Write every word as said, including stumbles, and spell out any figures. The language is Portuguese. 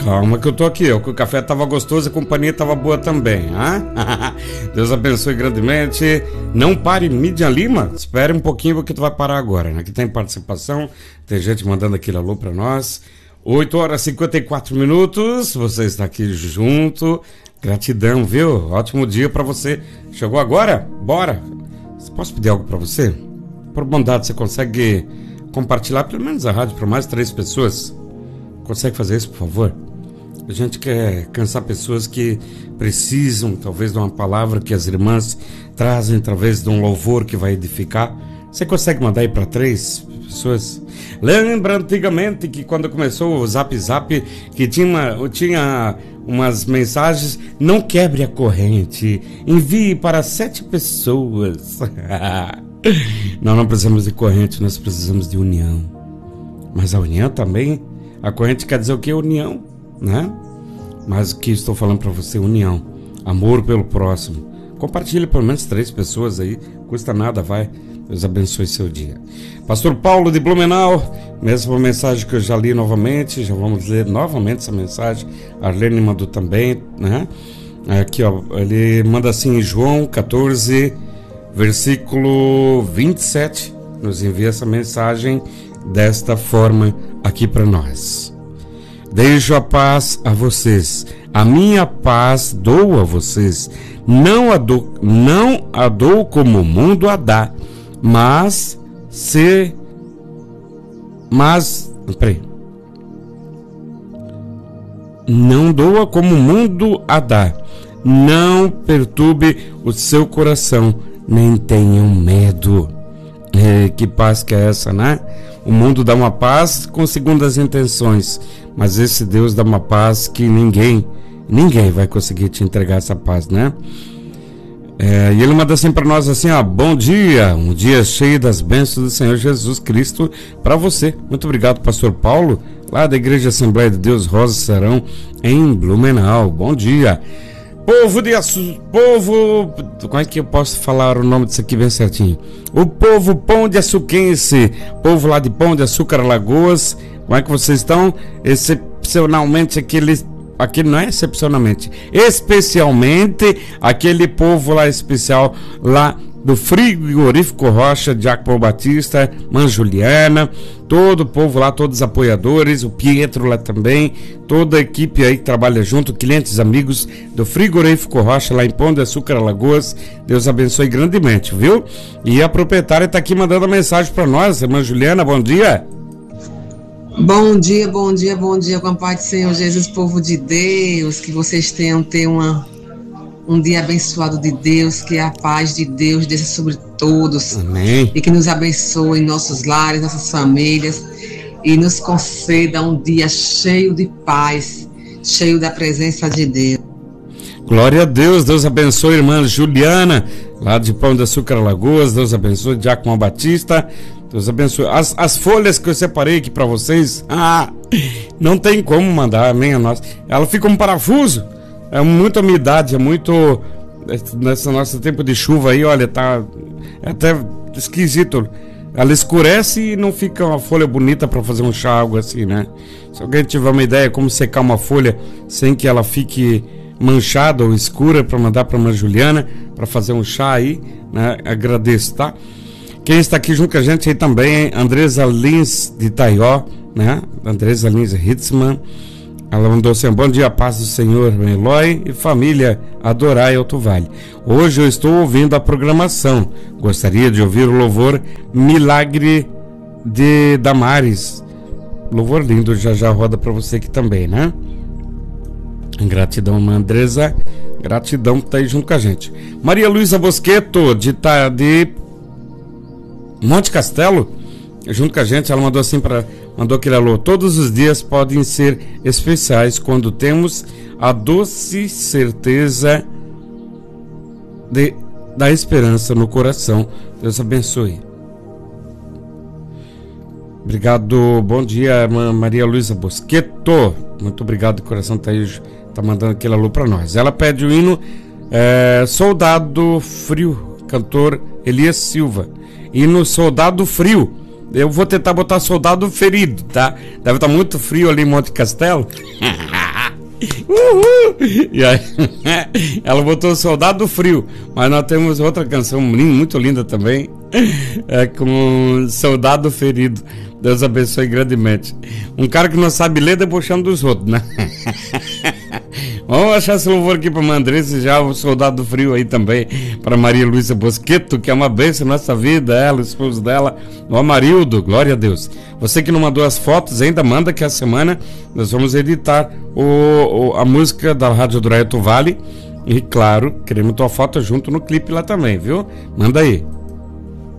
Calma que eu tô aqui, ó, que o café tava gostoso e a companhia tava boa também, ah? Deus abençoe grandemente. Não pare, Mídia Lima, espere um pouquinho porque tu vai parar agora, né? Aqui tem participação, tem gente mandando aquele alô pra nós. oito horas e cinquenta e quatro minutos, você está aqui junto, gratidão, viu? Ótimo dia pra você. Chegou agora? Bora! Posso pedir algo pra você? Por bondade, você consegue compartilhar pelo menos a rádio para mais três pessoas? Consegue fazer isso, por favor? A gente quer cansar pessoas que precisam, talvez, de uma palavra que as irmãs trazem, através de um louvor que vai edificar. Você consegue mandar aí para três pessoas? Lembra antigamente que quando começou o Zap Zap, que tinha, tinha umas mensagens: não quebre a corrente, envie para sete pessoas. Não, não precisamos de corrente, nós precisamos de união. Mas a união também, a corrente quer dizer o que? União, né? Mas o que estou falando para você, união, amor pelo próximo. Compartilhe pelo menos três pessoas aí, custa nada, vai. Deus abençoe seu dia. Pastor Paulo de Blumenau, mesma mensagem que eu já li novamente, já vamos ler novamente essa mensagem. A Arlene mandou também, né? Aqui, ó, ele manda assim em João catorze, versículo vinte e sete, nos envia essa mensagem desta forma aqui para nós. Deixo a paz a vocês, a minha paz dou a vocês, não a dou, não a dou como o mundo a dá, mas se, mas, peraí, não doa como o mundo a dá, não perturbe o seu coração, nem tenham medo. É, que paz que é essa, né? O mundo dá uma paz com segundas intenções, mas esse Deus dá uma paz que ninguém, ninguém vai conseguir te entregar essa paz, né? É, e ele manda assim para nós assim, ó: bom dia, um dia cheio das bênçãos do Senhor Jesus Cristo para você. Muito obrigado, pastor Paulo, lá da Igreja Assembleia de Deus Rosa Serão, em Blumenau. Bom dia. Povo de Açu... Povo... Como é que eu posso falar o nome disso aqui bem certinho? O povo Pão de Açuquense, povo lá de Pão de Açúcar, Alagoas. Como é que vocês estão? Excepcionalmente aqueles... Aquele não é excepcionalmente, especialmente aquele povo lá especial lá do Frigorífico Rocha, Jacopo Batista, Mãe Juliana, todo o povo lá, todos os apoiadores, o Pietro lá também, toda a equipe aí que trabalha junto, clientes, amigos do Frigorífico Rocha lá em Pão de Açúcar, Alagoas. Deus abençoe grandemente, viu? E a proprietária está aqui mandando mensagem para nós. Irmã Juliana, bom dia. Bom dia, bom dia, bom dia, com a paz do Senhor Jesus, povo de Deus, que vocês tenham ter uma, um dia abençoado de Deus, que a paz de Deus desça sobre todos. Amém. E que nos abençoe em nossos lares, nossas famílias, e nos conceda um dia cheio de paz, cheio da presença de Deus. Glória a Deus, Deus abençoe a irmã Juliana, lá de Pão de Açúcar, Alagoas. Deus abençoe Giacomo Batista. Deus abençoe. As, as folhas que eu separei aqui para vocês, ah, não tem como mandar, amém, a nós. Ela fica um parafuso, é muita umidade, é muito... Nesse nosso tempo de chuva aí, olha, tá é até esquisito. Ela escurece e não fica uma folha bonita para fazer um chá, algo assim, né? Se alguém tiver uma ideia como secar uma folha sem que ela fique manchada ou escura, para mandar para a irmã Juliana, para fazer um chá aí, né? Agradeço, tá? Quem está aqui junto com a gente aí também é Andresa Lins de Itaió, né? Andresa Lins Hitzman. Ela mandou assim: bom dia, paz do Senhor, Eloy e família Adorai Alto Vale. Hoje eu estou ouvindo a programação. Gostaria de ouvir o louvor Milagre de Damares. Louvor lindo, já já roda para você aqui também, né? Gratidão, Andresa. Gratidão que tá aí junto com a gente. Maria Luísa Bosqueto, de, de Monte Castelo, junto com a gente. Ela mandou assim para mandou aquele alô: todos os dias podem ser especiais quando temos a doce certeza de, da esperança no coração. Deus abençoe. Obrigado, bom dia, irmã Maria Luísa Bosqueto. Muito obrigado, o coração tá aí, tá mandando aquele alô para nós. Ela pede o hino é, Soldado Frio, cantor Elias Silva. Hino Soldado Frio. Eu vou tentar botar Soldado Ferido, tá? Deve estar muito frio ali em Monte Castelo. Uhul! E aí, ela botou Soldado do Frio, mas nós temos outra canção muito linda também, é com Soldado Ferido. Deus abençoe grandemente. Um cara que não sabe ler debochando dos outros, né? Vamos achar esse louvor aqui para Mandresa, já o Soldado do Frio aí também, para Maria Luísa Bosqueto, que é uma bênção na nossa vida, ela, o esposo dela, o Amarildo, glória a Deus. Você que não mandou as fotos ainda, manda que a semana nós vamos editar o, o, a música da Rádio do Raeto Vale e, claro, queremos tua foto junto no clipe lá também, viu? Manda aí.